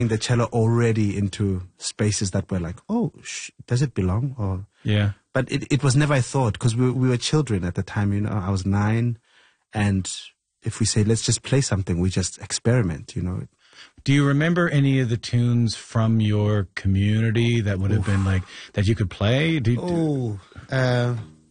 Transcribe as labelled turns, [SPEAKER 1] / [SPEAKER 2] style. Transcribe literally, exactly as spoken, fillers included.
[SPEAKER 1] the cello already into spaces that were like, oh, sh- does it belong? Or
[SPEAKER 2] yeah.
[SPEAKER 1] But it, it was never a thought because we, we were children at the time. You know, I was nine, and if we say let's just play something, we just experiment. You know.
[SPEAKER 2] Do you remember any of the tunes from your community that would have Oof. been like that you could play? Do,
[SPEAKER 1] oh, uh,